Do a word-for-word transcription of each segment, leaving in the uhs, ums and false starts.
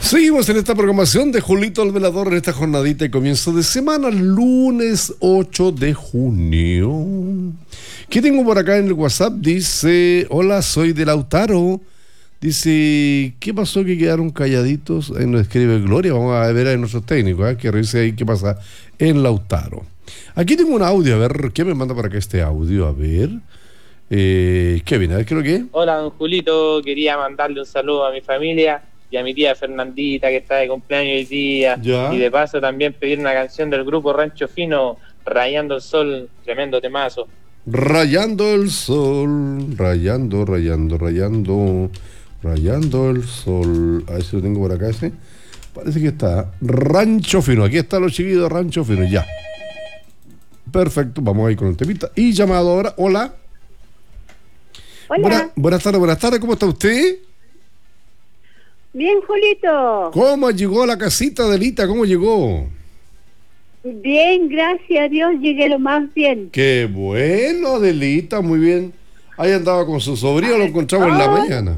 Seguimos en esta programación de Julito el Velador en esta jornadita de comienzo de semana, lunes ocho de junio. ¿Qué tengo por acá en el WhatsApp? Dice, hola, soy de Lautaro. Dice, ¿qué pasó que quedaron calladitos? Ahí nos escribe Gloria, vamos a ver a nuestros técnicos, ¿eh? Que revise ahí qué pasa en Lautaro. Aquí tengo un audio, a ver, ¿qué me manda para acá este audio? A ver, eh, Kevin, a ver, creo que... Hola, don Julito, quería mandarle un saludo a mi familia y a mi tía Fernandita, que está de cumpleaños hoy día. Ya. Y de paso también pedir una canción del grupo Rancho Fino, Rayando el Sol, tremendo temazo. Rayando el sol, rayando, rayando, rayando, rayando el sol. A ver si lo tengo por acá ese. Parece que está Rancho Fino. Aquí están los chiquillos de Rancho Fino, ya. Perfecto, vamos ahí con el temita. Y llamado ahora, hola. Hola. Buena, buenas tardes, buenas tardes, ¿cómo está usted? Bien, Julito. ¿Cómo llegó a la casita de Lita? ¿Cómo llegó? Bien, gracias a Dios, llegué lo más bien. Qué bueno, Adelita, muy bien. Ahí andaba con su sobrino, lo encontramos en la Ay. mañana.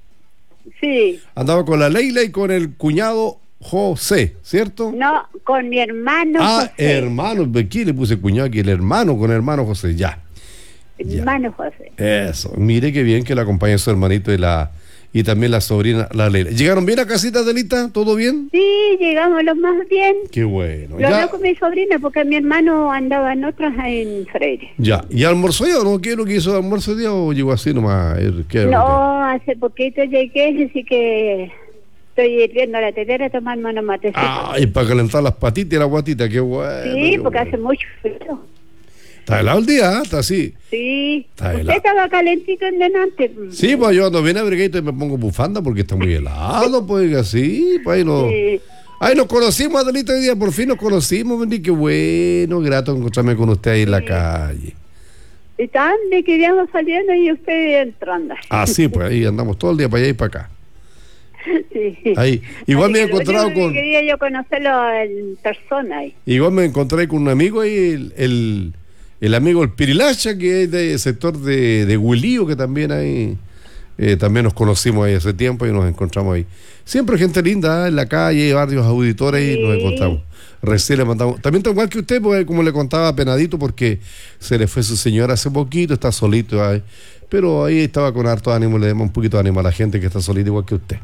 Sí. Andaba con la Leila y con el cuñado José, ¿cierto? No, con mi hermano Ah, José. hermano, aquí le puse cuñado aquí, el hermano con el hermano José, ya. ya. Hermano José. Eso, mire qué bien que la acompaña su hermanito y la y también la sobrina, la Leila. ¿Llegaron bien a casita, Adelita? ¿Todo bien? Sí, llegamos lo más bien. Qué bueno. Lo Ya, hablé con mi sobrina porque mi hermano andaba en otras en Freire. ya. ¿Y almorzó ya o no? ¿Qué es lo que hizo de almuerzo hoy día o llegó así nomás? ¿Qué es lo No, hace poquito llegué, así que estoy hirviendo la tetera a tomarme una matecita. que- Ay, para calentar las patitas y la guatita, qué bueno. sí, qué porque bueno. hace mucho frío. Está helado el día, ¿eh? Está así. Sí. Está Usted helado. estaba calentito en delante. Sí, pues yo ando bien abrigadito y me pongo bufanda porque está muy helado, pues así, pues ahí no. Sí. Ahí nos conocimos, Adelita, hoy día por fin nos conocimos, vení, qué bueno, grato encontrarme con usted ahí en la calle. Y tan de que íbamos saliendo y usted entrando. Así, pues ahí andamos todo el día para allá y para acá. Sí. Ahí. Igual Así me he que lo encontrado único que con, quería yo conocerlo en persona. ahí. igual me encontré con un amigo ahí, el, el, el amigo el Pirilacha, que es del sector de, de Huilío, que también ahí, eh, también nos conocimos ahí hace tiempo y nos encontramos ahí. Siempre gente linda, ¿eh? En la calle, varios auditores Sí. y nos encontramos. Recién le mandamos, también está igual que usted, pues, como le contaba, penadito porque se le fue su señora hace poquito, está solito ahí, pero ahí estaba con harto ánimo, le damos un poquito de ánimo a la gente que está solita igual que usted.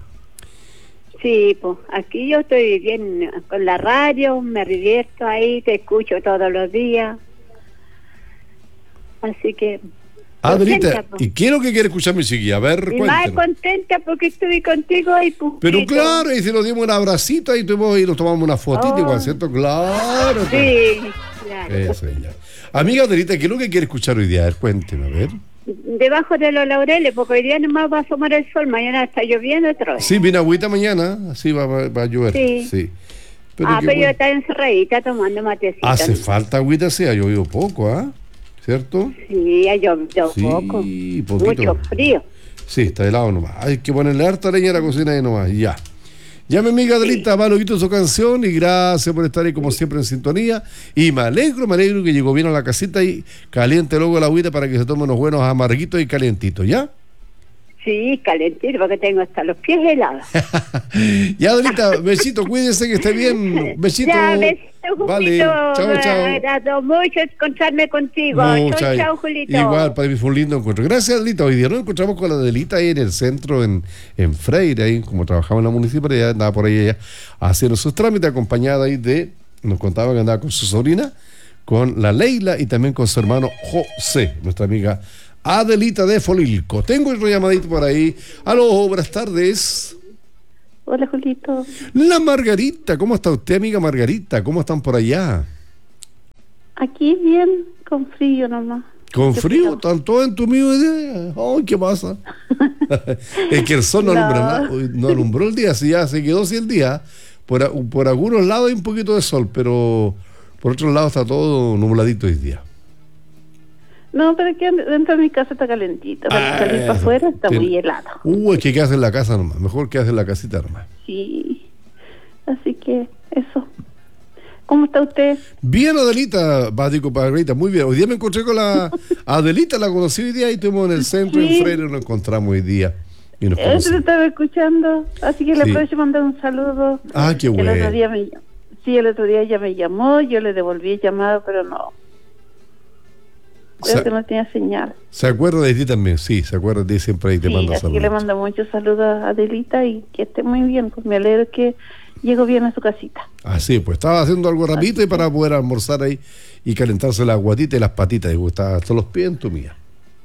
Sí, pues aquí yo estoy bien con la radio, me divierto ahí, te escucho todos los días. Así que... Adelita, contenta, po. ¿y qué es lo que quiere escuchar mi chiquilla? A ver, Y más cuéntenos. contenta porque estuve contigo ahí. pues, Pero Julito. claro, y si nos dimos un abracito y, tuvimos, y nos tomamos una fotito Oh. igual, ¿cierto? Claro. Sí, claro. Eso ya. Amiga Adelita, ¿qué es lo que quiere escuchar hoy día? A ver, cuénteme, a ver. Debajo de los laureles, porque hoy día nomás va a asomar el sol, mañana está lloviendo otra vez. Sí, viene agüita mañana, así va, va, va a llover. Sí. Pero ah, qué pero yo bueno. estaba encerradita tomando matecito. Hace falta agüita, sí, ha llovido poco, ¿ah? ¿Cierto? Sí, ha llovido Sí, poco. poquito. Mucho frío. Sí, está helado nomás. Hay que ponerle harta leña a la cocina ahí nomás, ya. Ya mi amiga Adelita, va loquito su canción y gracias por estar ahí como siempre en sintonía. Y me alegro, me alegro que llegó bien a la casita y caliente luego la agüita para que se tome unos buenos amarguitos y calentitos, ¿ya? Sí, calentito, porque tengo hasta los pies helados. Ya, Adelita, besito, cuídese que esté bien. Besito. Ya, besito, Julito. Vale, chao, Me chao. agradó mucho encontrarme contigo. Mucha- Chao, chao, Julito. Igual, para mí fue un lindo encuentro. Gracias, Adelita. Hoy día nos encontramos con la Adelita ahí en el centro, en, en Freire, ahí como trabajaba en la municipalidad, andaba por ahí ella haciendo sus trámites, acompañada ahí de, nos contaba que andaba con su sobrina, con la Leila y también con su hermano José, nuestra amiga Adelita de Folilco. Tengo otro llamadito por ahí. Aló, buenas tardes. Hola, Julito. La Margarita, ¿cómo está usted, amiga Margarita? ¿Cómo están por allá? Aquí bien, con frío nomás. ¿Con Qué frío? frío. ¿Están todos entumidos de día? Ay, ¿qué pasa? Es que el sol no, No. Alumbró, nada, no alumbró el día, si ya se quedó así el día. Por, a- por algunos lados hay un poquito de sol, pero por otros lados está todo nubladito hoy día. No, pero aquí dentro de mi casa está calentito. Pero Ah, salir para eso. afuera está Sí. muy helado. Uh, es que quedarse en la casa nomás, mejor quedarse en la casita nomás. Sí. Así que eso. ¿Cómo está usted? Bien, Adelita, Bático Margarita, muy bien. Hoy día me encontré con la Adelita, la conocí hoy día y estuvimos en el centro, Sí. en Freire, nos encontramos hoy día. Y nos Eso lo conocemos. estaba escuchando, así que le Sí. aprovecho mandar un saludo. Ah, qué El otro bueno. día me, sí, el otro día ella me llamó, yo le devolví el llamado, pero no. Creo Se, que no tenía señal. se acuerda de ti también, sí, se acuerda de ti siempre y te Sí, manda así que le saludos. mando muchos saludos a Adelita y que esté muy bien. Pues me alegro que llegó bien a su casita. Así, pues estaba haciendo algo rapidito y para poder almorzar ahí y calentarse la guatita y las patitas. Digo, estaba hasta los pies en tu mía.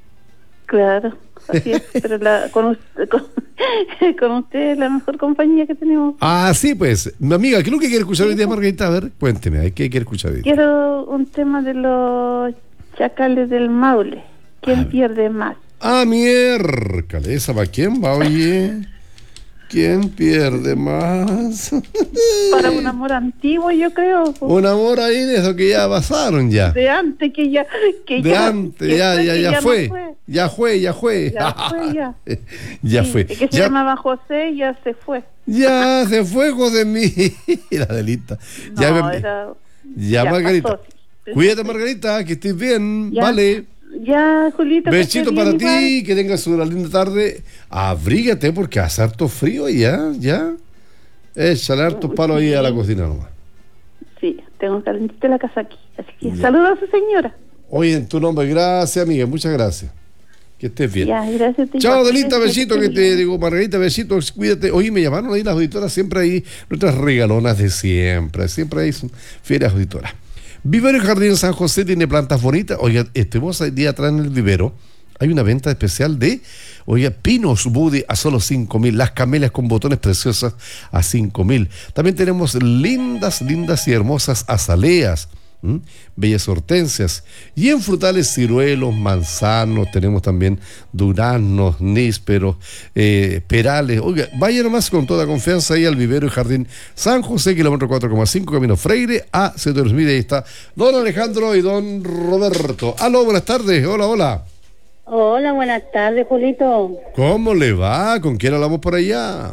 Claro, así es. Pero la, con, usted, con, con usted es la mejor compañía que tenemos. Ah, sí, pues. Mi amiga, ¿qué es lo que quiere escuchar hoy día, Margarita? A ver, cuénteme, ¿qué quiere escuchar hoy día? Quiero un tema de los chacales del Maule. ¿Quién Ah, pierde más? Ah, miércoles, ¿esa para quién va, oye? ¿Quién pierde más? Para un amor antiguo, yo creo. pues, Un amor ahí de eso que ya pasaron ya. De antes que ya. Que De ya, antes, que ya, fue, ya, que ya no fue. fue. Ya fue, ya fue. Ya fue, ya. Ya Sí, fue. que se Ya, llamaba José y ya se fue. ya se fue, José mí. Adelita. No, Ya, me- era. ya, ya Margarita. pasó, sí. Cuídate, Margarita, que estés bien. Ya. Vale. Ya, Julito. que Besito esté para bien igual. ti, que tengas una linda tarde. Abrígate porque hace harto frío y ya, ya. Échale hartos palos ahí a la cocina nomás. Sí, tengo calentita la casa aquí. Así que Ya. saludos a su señora. Oye, en tu nombre, gracias, amiga, muchas gracias. Que estés bien. Ya, gracias. te- Chao, igual. Delita, besito, que te digo, Margarita, besitos, cuídate. Oye, me llamaron ahí las auditoras, siempre ahí, nuestras regalonas de siempre, siempre ahí son fieles auditoras. Vivero y Jardín San José tiene plantas bonitas. Oiga, estuvimos el día atrás en el vivero. Hay una venta especial de, oiga, pinos Buddy a solo cinco mil, las camelias con botones preciosas a cinco mil. También tenemos lindas, lindas y hermosas azaleas, ¿m? bellas hortensias. Y en frutales, ciruelos, manzanos, tenemos también duraznos, nísperos, eh, perales. Oiga, vaya nomás con toda confianza ahí al vivero y jardín San José, kilómetro cuatro coma cinco, camino Freire, a Setores Mide. Ahí está don Alejandro y don Roberto. Aló, buenas tardes, hola, hola. Hola, buenas tardes, Julito. ¿Cómo le va? ¿Con quién hablamos por allá?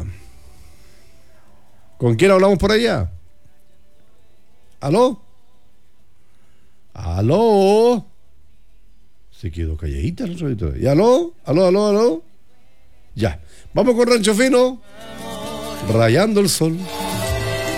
¿Con quién hablamos por allá? ¿Aló? ¿Aló? Se quedó calladita el otro. ¿Y aló? ¿Aló, aló, aló? Ya. Vamos con Rancho Fino. Rayando el sol.